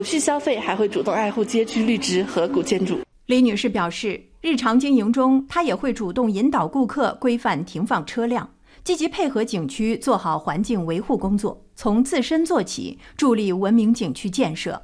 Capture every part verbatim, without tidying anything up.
有序消费还会主动爱护街区绿植和古建筑。 李女士表示，日常经营中，她也会主动引导顾客规范停放车辆，积极配合景区做好环境维护工作，从自身做起，助力文明景区建设。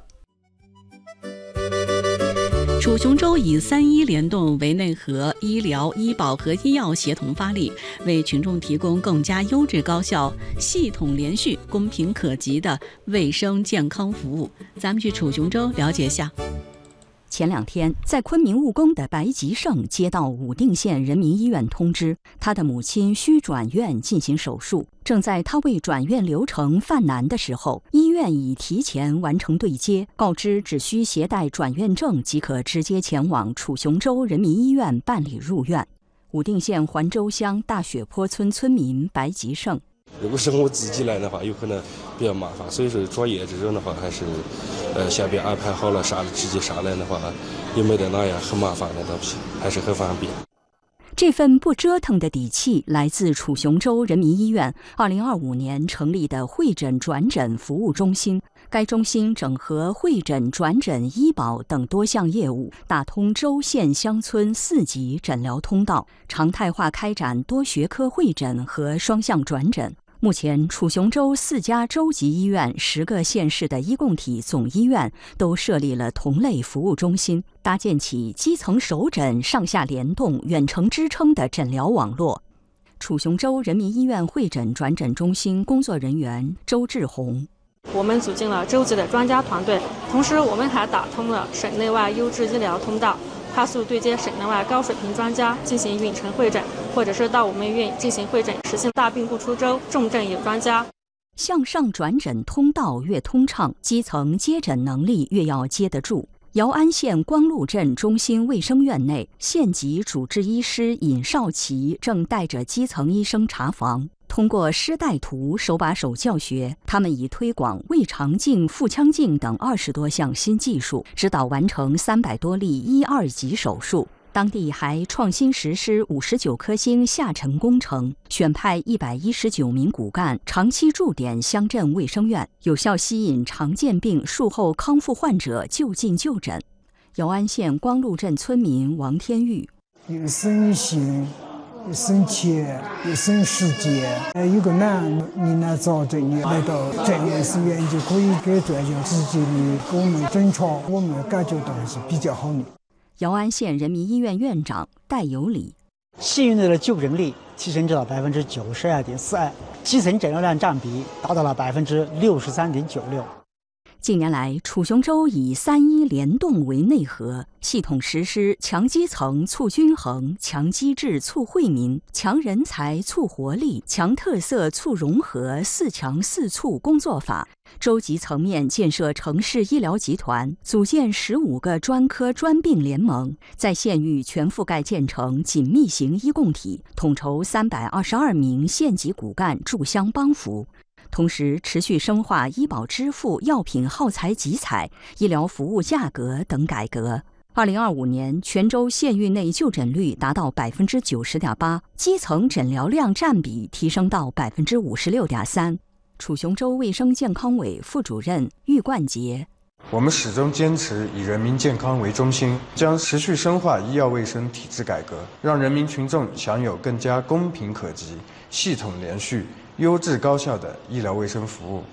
楚雄州以三医联动为内核，医疗、医保和医药协同发力，为群众提供更加优质、高效、系统连续、公平可及的卫生健康服务。咱们去楚雄州了解下。 前两天，在昆明务工的白吉胜接到武定县人民医院通知，他的母亲需转院进行手术。正在他为转院流程犯难的时候，医院已提前完成对接，告知只需携带转院证即可直接前往楚雄州人民医院办理入院。武定县环州乡大雪坡村村民白吉胜， 如果是我自己来的话，有可能比较麻烦，所以说转业这种的话，还是呃下边安排好了啥直接上来的话，也没得那样很麻烦的东西，还是很方便。 这份不折腾的底气来自楚雄州人民医院二零二五年成立的会诊转诊服务中心。该中心整合会诊、转诊、医保等多项业务，打通州县乡村四级诊疗通道，常态化开展多学科会诊和双向转诊。目前，楚雄州四家州级医院、十个县市的医共体总医院都设立了同类服务中心，搭建起基层首诊、上下联动、远程支撑的诊疗网络。楚雄州人民医院会诊转诊中心工作人员周志红， 我们组建了州级的专家团队，同时我们还打通了省内外优质医疗通道，快速对接省内外高水平专家进行远程会诊，或者是到我们医院进行会诊，实现大病不出州，重症有专家。 向上转诊通道越通畅，基层接诊能力越要接得住。姚安县光禄镇中心卫生院内，县级主治医师尹少奇正带着基层医生查房。通过师带徒手把手教学，他们已推广胃肠镜、腹腔镜等二十多项新技术，指导完成三百多例一二级手术。当地还创新实施五十九颗星下沉工程，选派一百一十九名骨干长期驻点乡镇卫生院，有效吸引常见病术后康复患者就近就诊。姚安县光禄镇村民王天玉， 有省心，有省钱，有省时间。有个难，你来找诊院，来到专业医院就可以给专家直接的给我们诊查，我们感觉到是比较好的。 姚安县人民医院院长戴有礼， 市院内的就诊率提升至了百分之九十二点四二，基层诊疗量占比达到了百分之六十三点九六。 近年来，楚雄州以三医联动为内核，系统实施强基层促均衡、强机制促惠民、强人才促活力、强特色促融合四强四促工作法。州级层面建设城市医疗集团，组建十五个专科专病联盟，在县域全覆盖建成紧密型医共体，统筹三百二十二名县级骨干驻乡帮扶。同时，持续深化医保支付、药品耗材集采、医疗服务价格等改革。二零二五年，全州县域内就诊率达到百分之九十点八，基层诊疗量占比提升到百分之五十六点三。楚雄州卫生健康委副主任郁冠杰， 我们始终坚持以人民健康为中心，将持续深化医药卫生体制改革，让人民群众享有更加公平可及、系统连续、优质高效的医疗卫生服务。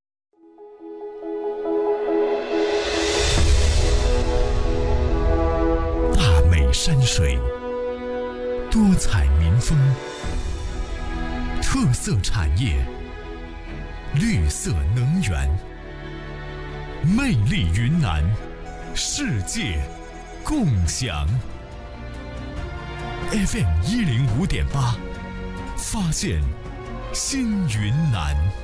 大美山水，多彩民风，特色产业，绿色能源，魅力云南，世界共享。F M 一零五点八，发现新云南。